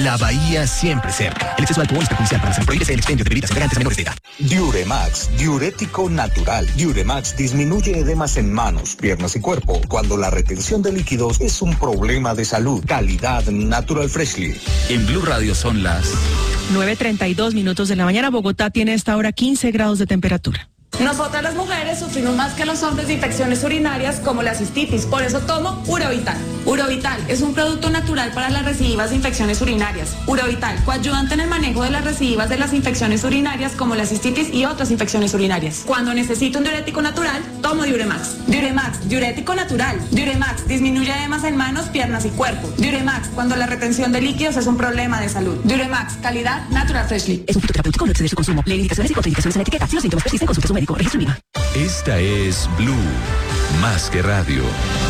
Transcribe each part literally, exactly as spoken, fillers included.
La bahía siempre cerca. El exceso de alcohol es perjudicial para la salud. Prohíbese el expendio de bebidas embriagantes a menores de edad. Diuremax, diurético natural. Diuremax disminuye edemas en manos, piernas y cuerpo cuando la retención de líquidos es un problema de salud. Calidad Natural Freshly. En Blue Radio son las nueve treinta y dos minutos de la mañana. Bogotá tiene a esta hora quince grados de temperatura. Nosotras las mujeres sufrimos más que los hombres de infecciones urinarias como la cistitis, por eso tomo Urovital. Urovital es un producto natural para las recidivas de infecciones urinarias. Urovital, coayudante en el manejo de las recidivas de las infecciones urinarias como la cistitis y otras infecciones urinarias. Cuando necesito un diurético natural, tomo Diuremax. Diuremax, diurético natural. Diuremax, disminuye edemas en manos, piernas y cuerpo. Diuremax, cuando la retención de líquidos es un problema de salud. Diuremax, calidad Natural Freshly. Es un fitoterapéutico, no excede su consumo. Lee indicaciones y contraindicaciones en la etiqueta. Si los síntomas persisten, consulte a su médico. Registro I V A. Esta es Blue, más que radio.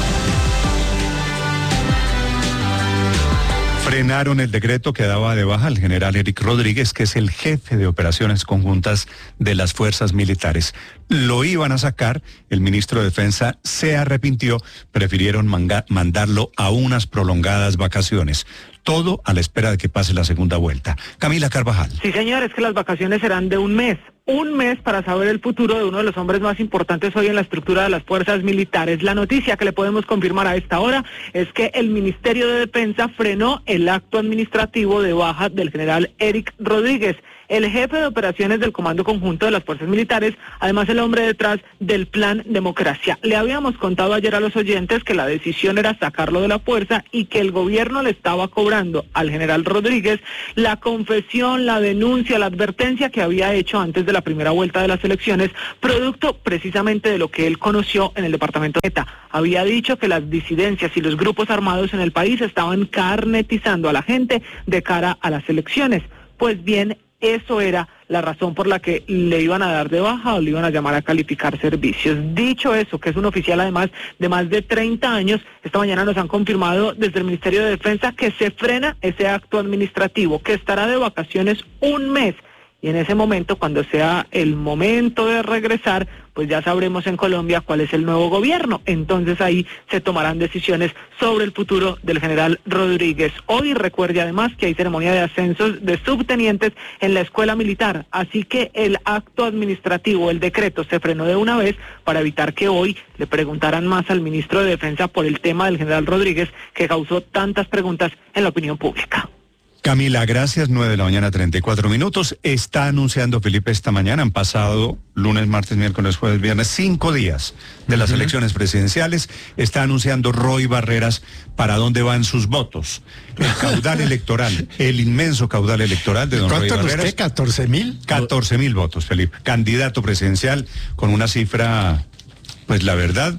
Frenaron el decreto que daba de baja al general Eric Rodríguez, que es el jefe de operaciones conjuntas de las fuerzas militares. Lo iban a sacar, el ministro de Defensa se arrepintió, prefirieron manga, mandarlo a unas prolongadas vacaciones. Todo a la espera de que pase la segunda vuelta. Camila Carvajal. Sí, señor, es que las vacaciones serán de un mes. Un mes para saber el futuro de uno de los hombres más importantes hoy en la estructura de las fuerzas militares. La noticia que le podemos confirmar a esta hora es que el Ministerio de Defensa frenó el acto administrativo de baja del general Eric Rodríguez, el jefe de operaciones del Comando Conjunto de las Fuerzas Militares, además el hombre detrás del Plan Democracia. Le habíamos contado ayer a los oyentes que la decisión era sacarlo de la fuerza y que el gobierno le estaba cobrando al general Rodríguez la confesión, la denuncia, la advertencia que había hecho antes de la primera vuelta de las elecciones, producto precisamente de lo que él conoció en el departamento de ETA. Había dicho que las disidencias y los grupos armados en el país estaban carnetizando a la gente de cara a las elecciones. Pues bien, eso era la razón por la que le iban a dar de baja o le iban a llamar a calificar servicios. Dicho eso, que es un oficial además de más de treinta años, esta mañana nos han confirmado desde el Ministerio de Defensa que se frena ese acto administrativo, que estará de vacaciones un mes. Y en ese momento, cuando sea el momento de regresar, pues ya sabremos en Colombia cuál es el nuevo gobierno. Entonces ahí se tomarán decisiones sobre el futuro del general Rodríguez. Hoy recuerde además que hay ceremonia de ascensos de subtenientes en la escuela militar. Así que el acto administrativo, el decreto, se frenó de una vez para evitar que hoy le preguntaran más al ministro de Defensa por el tema del general Rodríguez, que causó tantas preguntas en la opinión pública. Camila, gracias. nueve de la mañana, treinta y cuatro minutos. Está anunciando Felipe esta mañana, han pasado lunes, martes, miércoles, jueves, viernes, cinco días de las uh-huh. elecciones presidenciales. Está anunciando Roy Barreras para dónde van sus votos. El caudal electoral, el inmenso caudal electoral de don Roy Barreras. ¿Cuánto usted? ¿catorce mil? catorce mil votos, Felipe. Candidato presidencial con una cifra, pues la verdad,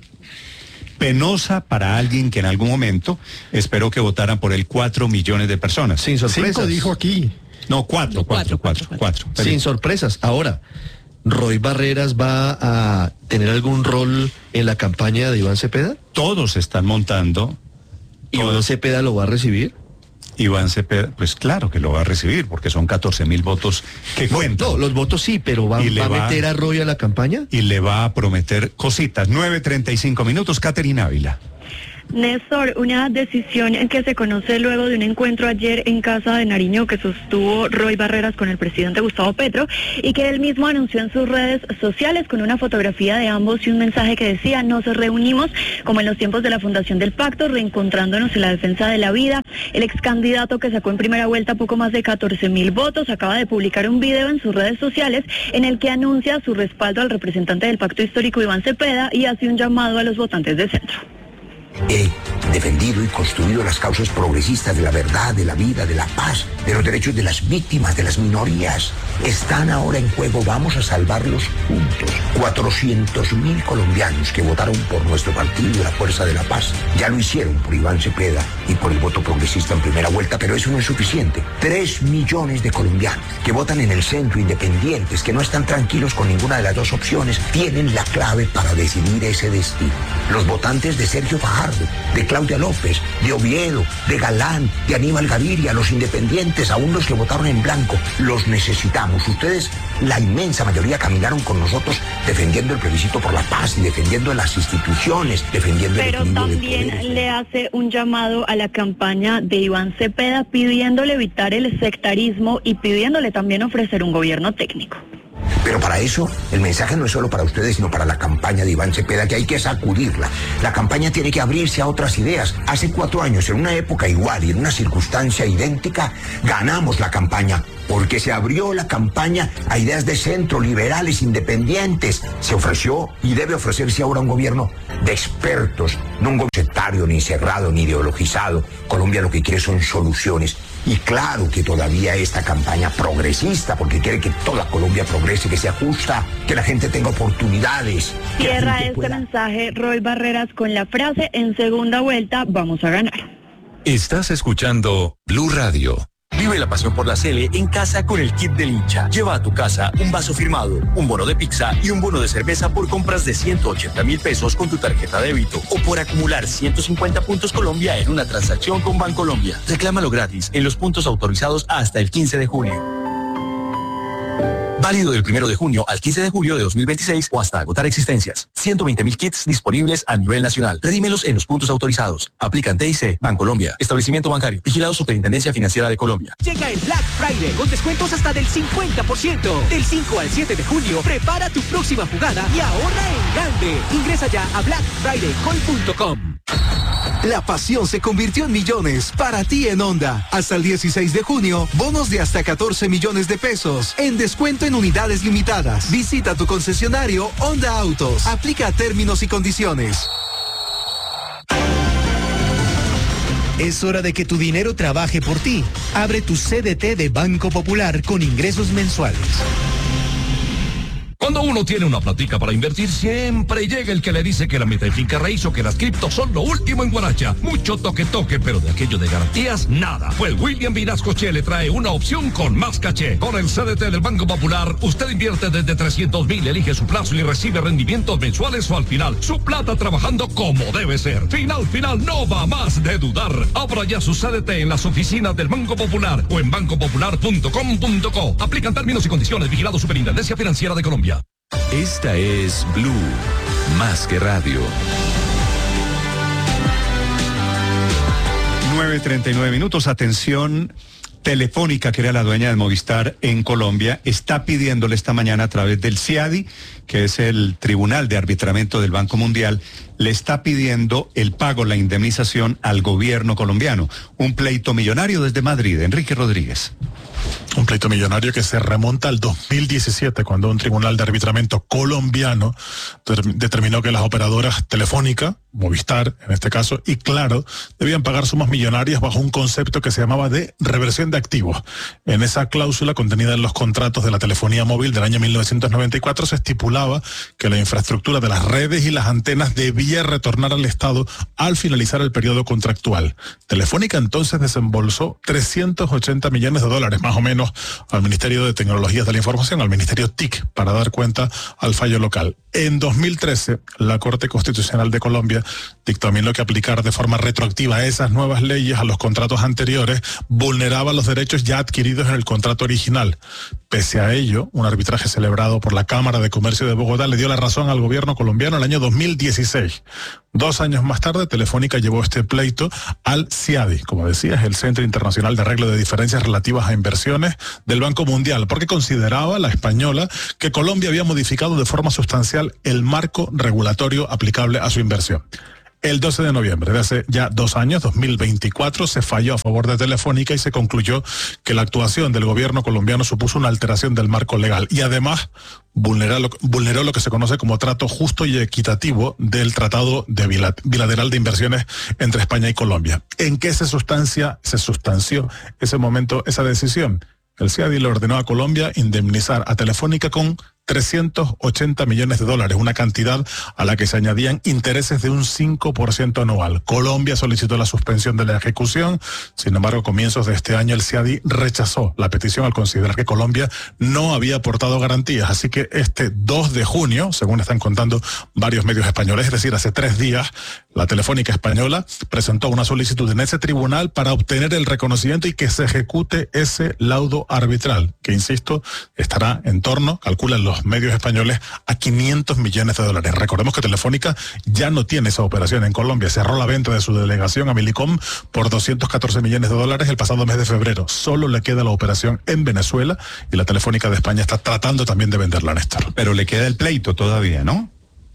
penosa para alguien que en algún momento esperó que votaran por él cuatro millones de personas. Sin sorpresas. Cinco dijo aquí. No, cuatro, no, cuatro, cuatro, cuatro, cuatro, cuatro. Sin sorpresas. Ahora, ¿Roy Barreras va a tener algún rol en la campaña de Iván Cepeda? Todos están montando. ¿Iván todos. Cepeda lo va a recibir? Iván Cepeda, pues claro que lo va a recibir, porque son catorce mil votos que no, cuentan. No, los votos sí, pero ¿va, ¿va a meter a Roy a la campaña? Y le va a prometer cositas. nueve treinta y cinco minutos, Caterina Ávila. Néstor, una decisión en que se conoce luego de un encuentro ayer en Casa de Nariño que sostuvo Roy Barreras con el presidente Gustavo Petro y que él mismo anunció en sus redes sociales con una fotografía de ambos y un mensaje que decía: nos reunimos como en los tiempos de la fundación del pacto, reencontrándonos en la defensa de la vida. El ex candidato, que sacó en primera vuelta poco más de catorce mil votos, acaba de publicar un video en sus redes sociales en el que anuncia su respaldo al representante del pacto histórico Iván Cepeda y hace un llamado a los votantes de centro. He defendido y construido las causas progresistas de la verdad, de la vida, de la paz, de los derechos de las víctimas, de las minorías. Están ahora en juego, vamos a salvarlos juntos. cuatrocientos mil colombianos que votaron por nuestro partido, la Fuerza de la Paz, ya lo hicieron por Iván Cepeda y por el voto progresista en primera vuelta, pero eso no es suficiente. Tres millones de colombianos que votan en el centro, independientes, que no están tranquilos con ninguna de las dos opciones, tienen la clave para decidir ese destino. Los votantes de Sergio Fajardo, de Claudia Claudia López, de Oviedo, de Galán, de Aníbal Gaviria, los independientes, aún los que votaron en blanco. Los necesitamos. Ustedes, la inmensa mayoría, caminaron con nosotros defendiendo el plebiscito por la paz y defendiendo las instituciones, defendiendo el Pero equilibrio de también poderes. le hace un llamado a la campaña de Iván Cepeda pidiéndole evitar el sectarismo y pidiéndole también ofrecer un gobierno técnico. Pero para eso, el mensaje no es solo para ustedes, sino para la campaña de Iván Cepeda, que hay que sacudirla. La campaña tiene que abrirse a otras ideas. Hace cuatro años, en una época igual y en una circunstancia idéntica, ganamos la campaña, porque se abrió la campaña a ideas de centro, liberales, independientes. Se ofreció y debe ofrecerse ahora un gobierno de expertos, no un gobierno sectario, ni cerrado, ni ideologizado. Colombia lo que quiere son soluciones. Y claro que todavía esta campaña progresista, porque quiere que toda Colombia progrese, que sea justa, que la gente tenga oportunidades. Cierra este pueda... mensaje Roy Barreras con la frase: en segunda vuelta vamos a ganar. Estás escuchando Blue Radio. Vive la pasión por la Sele en casa con el kit del hincha. Lleva a tu casa un vaso firmado, un bono de pizza y un bono de cerveza por compras de ciento ochenta mil pesos con tu tarjeta débito o por acumular ciento cincuenta puntos Colombia en una transacción con Bancolombia. Reclámalo gratis en los puntos autorizados hasta el quince de junio. Válido del primero de junio al quince de julio de dos mil veintiséis o hasta agotar existencias. ciento veinte mil kits disponibles a nivel nacional. Redímelos en los puntos autorizados. Aplican T I C, Bancolombia, establecimiento bancario, vigilado Superintendencia Financiera de Colombia. Llega el Black Friday con descuentos hasta del cincuenta por ciento. Del cinco al siete de junio, prepara tu próxima jugada y ahorra en grande. Ingresa ya a black friday call punto com. La pasión se convirtió en millones para ti en Honda. Hasta el dieciséis de junio, bonos de hasta catorce millones de pesos en descuento en unidades limitadas. Visita tu concesionario Honda Autos. Aplica términos y condiciones. Es hora de que tu dinero trabaje por ti. Abre tu C D T de Banco Popular con ingresos mensuales. Cuando uno tiene una platica para invertir, siempre llega el que le dice que la meta en finca raíz o que las criptos son lo último en guaracha. Mucho toque toque, pero de aquello de garantías, nada. Pues William Vinasco Che le trae una opción con más caché. Con el C D T del Banco Popular, usted invierte desde trescientos mil, elige su plazo y recibe rendimientos mensuales o al final. Su plata trabajando como debe ser. Final, final, no va más de dudar. Abra ya su C D T en las oficinas del Banco Popular o en banco popular punto com punto co. Aplican términos y condiciones. Vigilado Superintendencia Financiera de Colombia. Esta es Blue, más que radio. nueve treinta y nueve minutos, atención. Telefónica, que era la dueña de Movistar en Colombia, está pidiéndole esta mañana a través del C I A D I, que es el Tribunal de Arbitramiento del Banco Mundial, le está pidiendo el pago, la indemnización al gobierno colombiano. Un pleito millonario desde Madrid. Enrique Rodríguez. Un pleito millonario que se remonta al dos mil diecisiete, cuando un tribunal de arbitramiento colombiano ter- determinó que las operadoras Telefónica, Movistar en este caso, y Claro, debían pagar sumas millonarias bajo un concepto que se llamaba de reversión de activos. En esa cláusula contenida en los contratos de la telefonía móvil del año mil novecientos noventa y cuatro se estipulaba que la infraestructura de las redes y las antenas debía retornar al Estado al finalizar el periodo contractual. Telefónica entonces desembolsó trescientos ochenta millones de dólares, más o menos, al Ministerio de Tecnologías de la Información, al Ministerio T I C, para dar cuenta al fallo local. En dos mil trece, la Corte Constitucional de Colombia dictaminó que aplicar de forma retroactiva esas nuevas leyes a los contratos anteriores vulneraba los derechos ya adquiridos en el contrato original. Pese a ello, un arbitraje celebrado por la Cámara de Comercio de Bogotá le dio la razón al gobierno colombiano en el año dos mil dieciséis. Dos años más tarde, Telefónica llevó este pleito al C I A D I, como decía, es el Centro Internacional de Arreglo de Diferencias Relativas a Inversiones del Banco Mundial, porque consideraba la española que Colombia había modificado de forma sustancial el marco regulatorio aplicable a su inversión. El doce de noviembre de hace ya dos años, dos mil veinticuatro, se falló a favor de Telefónica y se concluyó que la actuación del gobierno colombiano supuso una alteración del marco legal y además vulneró lo, vulneró lo que se conoce como trato justo y equitativo del Tratado de Bilateral de Inversiones entre España y Colombia. ¿En qué se sustancia, se sustanció ese momento, esa decisión? El C I A D I le ordenó a Colombia indemnizar a Telefónica con trescientos ochenta millones de dólares, una cantidad a la que se añadían intereses de un cinco por ciento anual. Colombia solicitó la suspensión de la ejecución, sin embargo, a comienzos de este año el C I A D I rechazó la petición al considerar que Colombia no había aportado garantías, así que este dos de junio, según están contando varios medios españoles, es decir, hace tres días, la Telefónica Española presentó una solicitud en ese tribunal para obtener el reconocimiento y que se ejecute ese laudo arbitral, que insisto, estará en torno, calculan los medios españoles, a quinientos millones de dólares. Recordemos que Telefónica ya no tiene esa operación en Colombia, cerró la venta de su delegación a Millicom por doscientos catorce millones de dólares el pasado mes de febrero. Solo le queda la operación en Venezuela y la Telefónica de España está tratando también de venderla, Néstor. Pero le queda el pleito todavía, ¿no?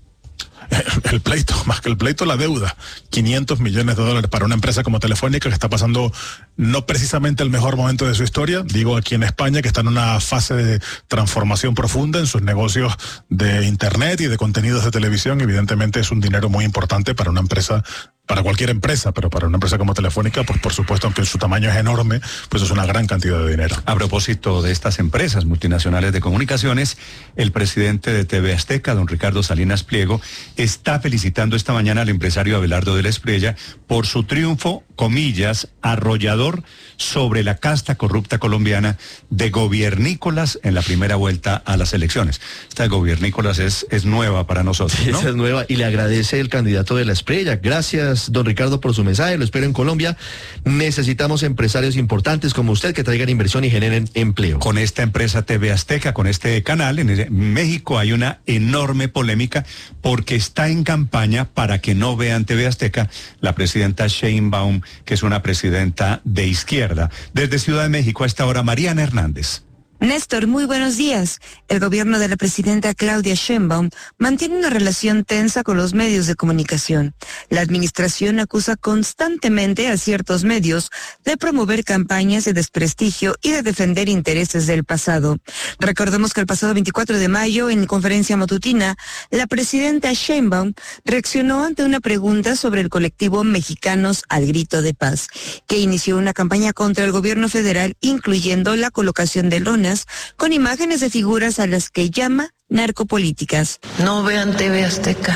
El pleito, más que el pleito, la deuda. quinientos millones de dólares para una empresa como Telefónica que está pasando no precisamente el mejor momento de su historia, digo aquí en España, que está en una fase de transformación profunda en sus negocios de internet y de contenidos de televisión. Evidentemente es un dinero muy importante para una empresa, para cualquier empresa, pero para una empresa como Telefónica, pues por supuesto, aunque su tamaño es enorme, pues es una gran cantidad de dinero. A propósito de estas empresas multinacionales de comunicaciones, el presidente de T V Azteca, don Ricardo Salinas Pliego, está felicitando esta mañana al empresario Abelardo de la Espriella por su triunfo, comillas, arrollador sobre la casta corrupta colombiana de gobiernícolas en la primera vuelta a las elecciones. Esta de gobiernícolas es, es nueva para nosotros, ¿no? Esa es nueva y le agradece el candidato de la Espriella. Gracias, don Ricardo, por su mensaje. Lo espero en Colombia. Necesitamos empresarios importantes como usted que traigan inversión y generen empleo. Con esta empresa T V Azteca, con este canal, en México hay una enorme polémica porque está en campaña para que no vean T V Azteca la presidenta Sheinbaum, que es una presidenta de izquierda. Desde Ciudad de México a esta hora, Mariana Hernández. Néstor, muy buenos días. El gobierno de la presidenta Claudia Sheinbaum mantiene una relación tensa con los medios de comunicación. La administración acusa constantemente a ciertos medios de promover campañas de desprestigio y de defender intereses del pasado. Recordemos que el pasado veinticuatro de mayo, en conferencia matutina, la presidenta Sheinbaum reaccionó ante una pregunta sobre el colectivo Mexicanos al Grito de Paz, que inició una campaña contra el gobierno federal, incluyendo la colocación de lonas con imágenes de figuras a las que llama narcopolíticas. No vean T V Azteca.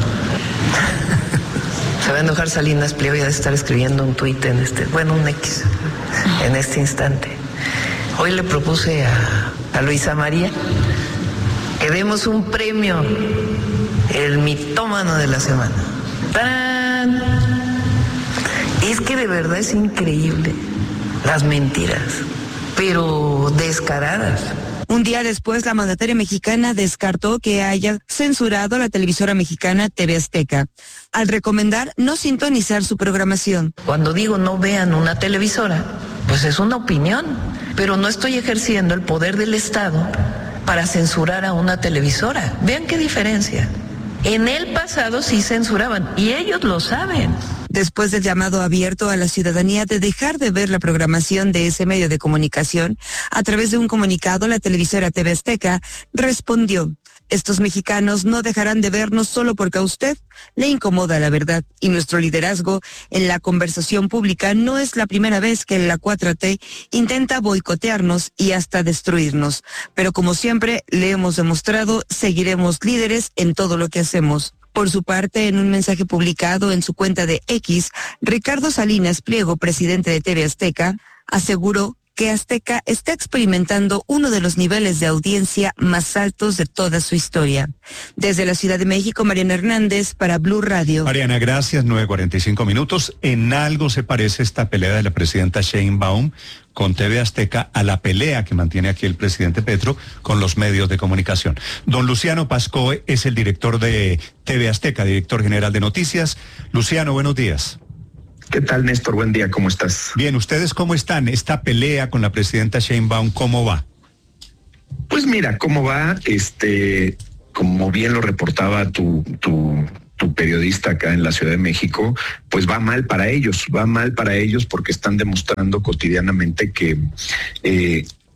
Se va a enojar Salinas Pliego y ha de estar escribiendo un tuit en este, bueno, un X, en este instante. Hoy le propuse a, a Luisa María que demos un premio, el mitómano de la semana. ¡Tarán! Es que de verdad es increíble las mentiras, pero descaradas. Un día después, la mandataria mexicana descartó que haya censurado a la televisora mexicana T V Azteca, al recomendar no sintonizar su programación. Cuando digo no vean una televisora, pues es una opinión, pero no estoy ejerciendo el poder del Estado para censurar a una televisora. Vean qué diferencia. En el pasado sí censuraban, y ellos lo saben. Después del llamado abierto a la ciudadanía de dejar de ver la programación de ese medio de comunicación, a través de un comunicado, la televisora T V Azteca respondió: estos mexicanos no dejarán de vernos solo porque a usted le incomoda la verdad, y nuestro liderazgo en la conversación pública no es la primera vez que la cuatro T intenta boicotearnos y hasta destruirnos. Pero como siempre le hemos demostrado, seguiremos líderes en todo lo que hacemos. Por su parte, en un mensaje publicado en su cuenta de X, Ricardo Salinas Pliego, presidente de T V Azteca, aseguró que Azteca está experimentando uno de los niveles de audiencia más altos de toda su historia. Desde la Ciudad de México, Mariana Hernández para Blue Radio. Mariana, gracias. nueve cuarenta y cinco minutos. En algo se parece esta pelea de la presidenta Sheinbaum con T V Azteca a la pelea que mantiene aquí el presidente Petro con los medios de comunicación. Don Luciano Pascoe es el director de T V Azteca, director general de noticias. Luciano, buenos días. ¿Qué tal, Néstor? Buen día, ¿cómo estás? Bien, ¿ustedes cómo están? Esta pelea con la presidenta Sheinbaum, ¿cómo va? Pues mira, ¿cómo va? Este, como bien lo reportaba tu, tu, tu periodista acá en la Ciudad de México, pues va mal para ellos, va mal para ellos porque están demostrando cotidianamente que eh,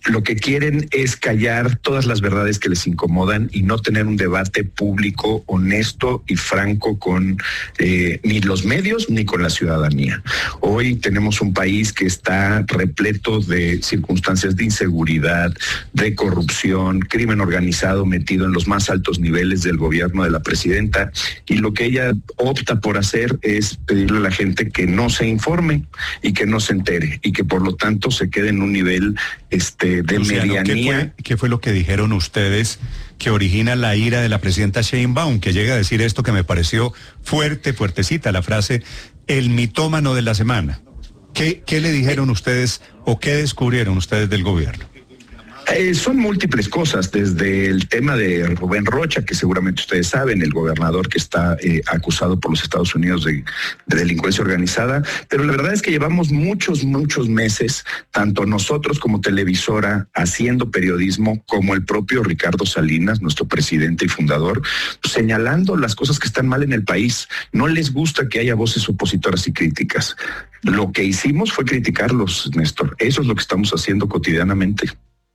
lo que quieren es callar todas las verdades que les incomodan y no tener un debate público, honesto y franco con eh, ni los medios ni con la ciudadanía. Hoy tenemos un país que está repleto de circunstancias de inseguridad, de corrupción, crimen organizado metido en los más altos niveles del gobierno de la presidenta, y lo que ella opta por hacer es pedirle a la gente que no se informe y que no se entere y que por lo tanto se quede en un nivel este de Luciano, medianía. ¿qué fue, ¿Qué fue lo que dijeron ustedes que origina la ira de la presidenta Sheinbaum, que llega a decir esto que me pareció fuerte, fuertecita, la frase, el mitómano de la semana? ¿Qué, qué le dijeron ustedes o qué descubrieron ustedes del gobierno? Eh, son múltiples cosas, desde el tema de Rubén Rocha, que seguramente ustedes saben, el gobernador que está eh, acusado por los Estados Unidos de, de delincuencia organizada, pero la verdad es que llevamos muchos, muchos meses, tanto nosotros como televisora, haciendo periodismo, como el propio Ricardo Salinas, nuestro presidente y fundador, señalando las cosas que están mal en el país. No les gusta que haya voces opositoras y críticas. Lo que hicimos fue criticarlos, Néstor. Eso es lo que estamos haciendo cotidianamente.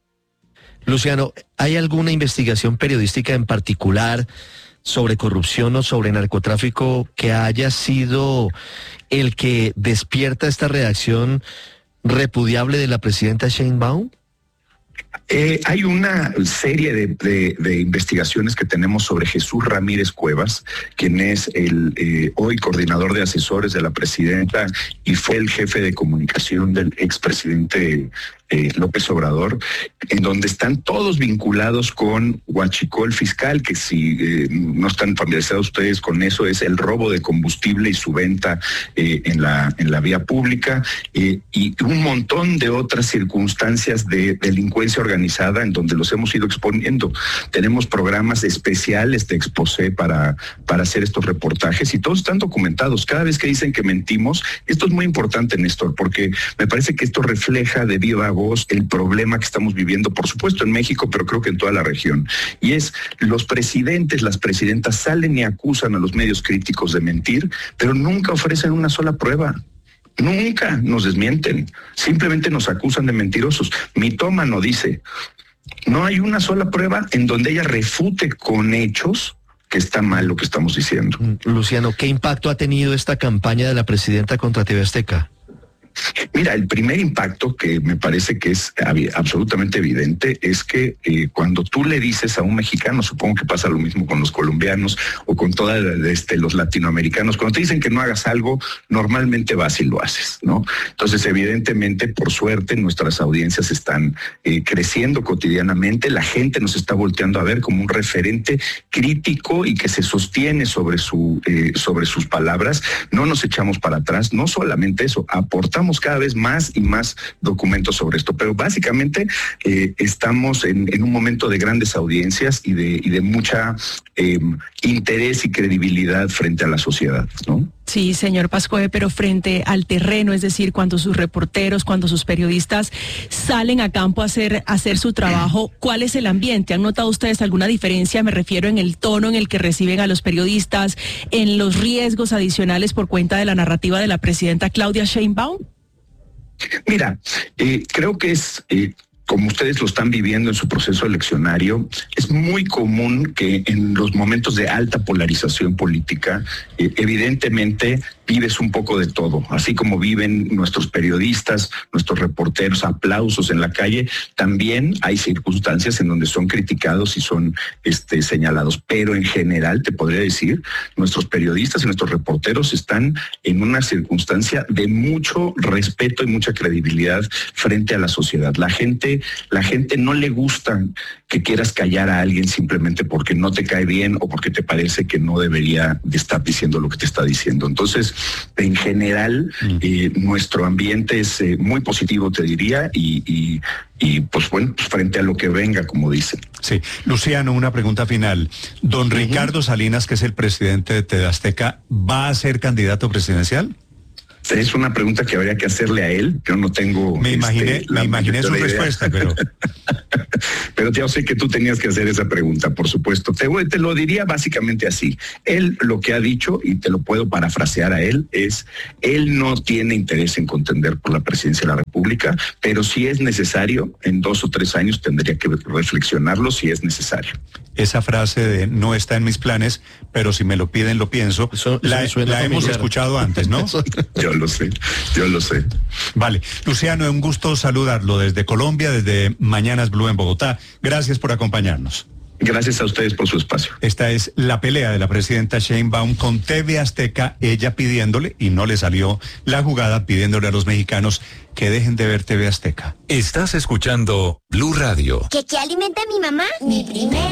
Luciano, ¿hay alguna investigación periodística en particular sobre corrupción o sobre narcotráfico que haya sido el que despierta esta reacción repudiable de la presidenta Sheinbaum? Eh, hay una serie de, de, de investigaciones que tenemos sobre Jesús Ramírez Cuevas, quien es el eh, hoy coordinador de asesores de la presidenta y fue el jefe de comunicación del expresidente eh, López Obrador, en donde están todos vinculados con huachicol fiscal, que si eh, no están familiarizados ustedes con eso, es el robo de combustible y su venta eh, en la en la vía pública, eh, y un montón de otras circunstancias de delincuencia organizada en donde los hemos ido exponiendo. Tenemos programas especiales de exposé para, para hacer estos reportajes y todos están documentados. Cada vez que dicen que mentimos, esto es muy importante, Néstor, porque me parece que esto refleja de viva voz el problema que estamos viviendo, por supuesto en México, pero creo que en toda la región. Y es, los presidentes, las presidentas salen y acusan a los medios críticos de mentir, pero nunca ofrecen una sola prueba. Nunca nos desmienten, simplemente nos acusan de mentirosos. Mitómano dice, no hay una sola prueba en donde ella refute con hechos que está mal lo que estamos diciendo. Luciano, ¿qué impacto ha tenido esta campaña de la presidenta contra T V Azteca? Mira, el primer impacto que me parece que es absolutamente evidente es que eh, cuando tú le dices a un mexicano, supongo que pasa lo mismo con los colombianos o con todos este, los latinoamericanos, cuando te dicen que no hagas algo, normalmente vas y lo haces, ¿no? Entonces, evidentemente, por suerte, nuestras audiencias están eh, creciendo cotidianamente, la gente nos está volteando a ver como un referente crítico y que se sostiene sobre, su, eh, sobre sus palabras. No nos echamos para atrás, no solamente eso, aportamos cada vez más y más documentos sobre esto, pero básicamente eh, estamos en, en un momento de grandes audiencias y de, y de mucha eh, interés y credibilidad frente a la sociedad, ¿no? Sí, señor Pascoe, pero frente al terreno, es decir, cuando sus reporteros, cuando sus periodistas salen a campo a hacer, a hacer su trabajo, ¿cuál es el ambiente? ¿Han notado ustedes alguna diferencia? Me refiero en el tono en el que reciben a los periodistas, en los riesgos adicionales por cuenta de la narrativa de la presidenta Claudia Sheinbaum. Mira, eh, creo que es... Eh, como ustedes lo están viviendo en su proceso eleccionario, es muy común que en los momentos de alta polarización política, eh, evidentemente vives un poco de todo, así como viven nuestros periodistas, nuestros reporteros, aplausos en la calle, también hay circunstancias en donde son criticados y son este, señalados, pero en general te podría decir, nuestros periodistas y nuestros reporteros están en una circunstancia de mucho respeto y mucha credibilidad frente a la sociedad. La gente La gente no le gusta que quieras callar a alguien simplemente porque no te cae bien o porque te parece que no debería de estar diciendo lo que te está diciendo. Entonces, en general, mm. eh, nuestro ambiente es eh, muy positivo, te diría, y, y, y pues bueno, pues frente a lo que venga, como dicen. Sí. Luciano, una pregunta final. Don uh-huh. Ricardo Salinas, que es el presidente de T V Azteca, ¿va a ser candidato presidencial? Es una pregunta que habría que hacerle a él. Yo no tengo... Me imaginé, este, me imaginé su respuesta, pero... Pero yo sé que tú tenías que hacer esa pregunta, por supuesto. Te, te lo diría básicamente así. Él lo que ha dicho, y te lo puedo parafrasear a él, es, él no tiene interés en contender por la presidencia de la República, pero si es necesario, en dos o tres años tendría que reflexionarlo si es necesario. Esa frase de no está en mis planes, pero si me lo piden lo pienso, eso, la, eso la hemos escuchado antes, ¿no? Yo lo sé, yo lo sé. Vale, Luciano, es un gusto saludarlo desde Colombia, desde Mañanas Blue en Bogotá. Gracias por acompañarnos. Gracias a ustedes por su espacio. Esta es la pelea de la presidenta Sheinbaum con T V Azteca, ella pidiéndole, y no le salió la jugada, pidiéndole a los mexicanos que dejen de ver T V Azteca. Estás escuchando Blue Radio. ¿Qué, qué alimenta a mi mamá? Mi primera